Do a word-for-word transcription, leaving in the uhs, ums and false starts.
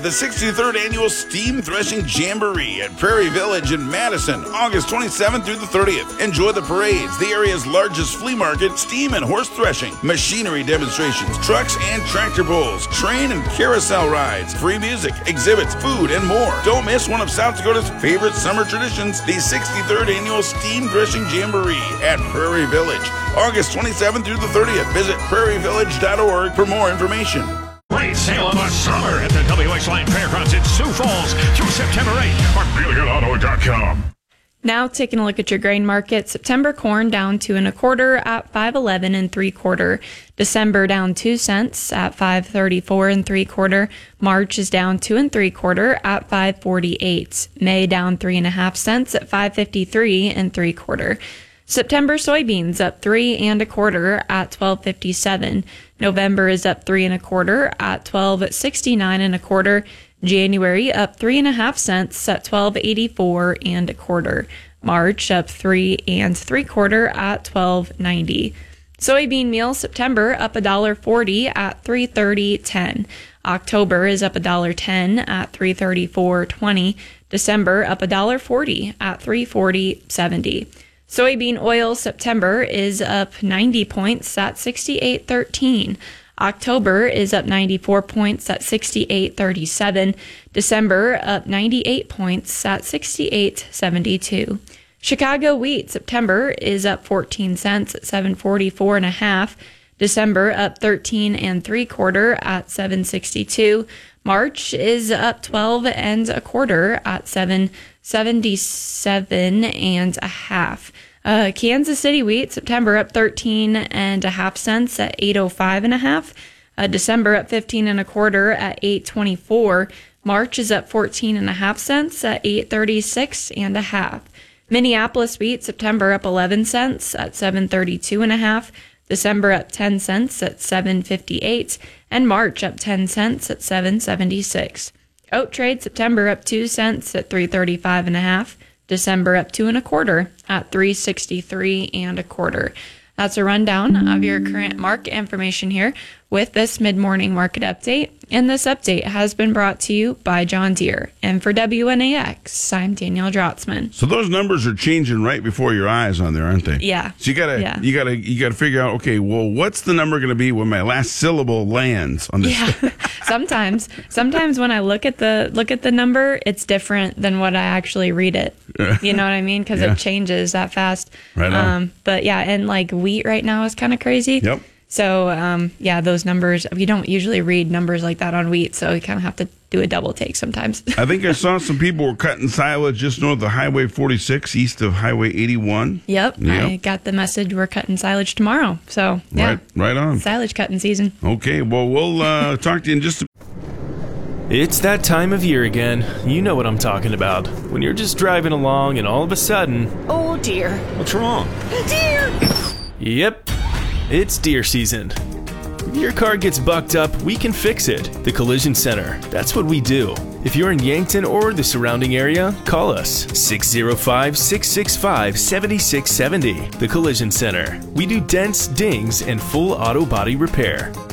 The sixty-third Annual Steam Threshing Jamboree at Prairie Village in Madison, August twenty-seventh through the thirtieth. Enjoy the parades, the area's largest flea market, steam and horse threshing, machinery demonstrations, trucks and tractor pulls, train and carousel rides, free music, exhibits, food, and more. Don't miss one of South Dakota's favorite summer traditions, the sixty-third Annual Steam Threshing Jamboree at Prairie Village, August twenty-seventh through the thirtieth. Visit prairie village dot org for more information. Great sale of the summer at the W H Line Fairgrounds in Sioux Falls through September eighth on Billiard Auto dot com. Now taking a look at your grain market. September corn down two and a quarter at five eleven and three quarter. December down two cents at five thirty-four and three quarter. March is down two and three quarter at five forty-eight. May down three and a half cents at five fifty-three and three quarter. September soybeans up three and a quarter at twelve fifty-seven. November is up three and a quarter at twelve sixty-nine and a quarter. January up three and a half cents at twelve eighty-four and a quarter. March up three and three quarter at twelve ninety. Soybean meal September up a dollar forty at three thirty ten. October is up a dollar ten at three thirty-four twenty. December up a dollar forty at three forty seventy. Soybean oil September is up ninety points at sixty-eight thirteen. October is up ninety-four points at sixty-eight thirty-seven. December up ninety-eight points at sixty-eight seventy-two. Chicago wheat September is up fourteen cents at seven forty-four and a half. December up thirteen and three quarter at seven sixty-two. March is up twelve and a quarter at seven seventy-seven and a half. Uh, Kansas City wheat September up thirteen and a half cents at eight oh five and a half. Uh, December up fifteen and a quarter at eight twenty-four. March is up fourteen and a half cents at eight thirty-six and a half. Minneapolis wheat September up eleven cents at seven thirty-two and a half. December up ten cents at seven fifty-eight, and March up ten cents at seven seventy-six. Oat trade September up two cents at three thirty-five and a half. December up two and a quarter at three sixty-three and a quarter. That's a rundown of your current market information here with this mid-morning market update. And this update has been brought to you by John Deere. And for W N A X, I'm Danielle Drotzman. So those numbers are changing right before your eyes on there, aren't they? Yeah. So you gotta, yeah. you gotta, you gotta figure out. Okay, well, what's the number going to be when my last syllable lands on this? Yeah. sometimes, sometimes when I look at the look at the number, it's different than what I actually read it. You know what I mean? Because yeah. it changes that fast. Right on. Um, but yeah, and like wheat right now is kind of crazy. Yep. So, um, yeah, those numbers, you don't usually read numbers like that on wheat, so you kind of have to do a double take sometimes. I think I saw some people were cutting silage just north of Highway forty-six, east of Highway eighty-one. Yep, yep. I got the message we're cutting silage tomorrow. So, yeah. Right, right on. Silage cutting season. Okay, well, we'll uh, talk to you in just a It's that time of year again. You know what I'm talking about. When you're just driving along and all of a sudden... Oh, dear. What's wrong? Dear! Yep. It's deer season. If your car gets bucked up, we can fix it. The Collision Center. That's what we do. If you're in Yankton or the surrounding area, call us six oh five, six six five, seven six seven oh. The Collision Center. We do dents, dings, and full auto body repair.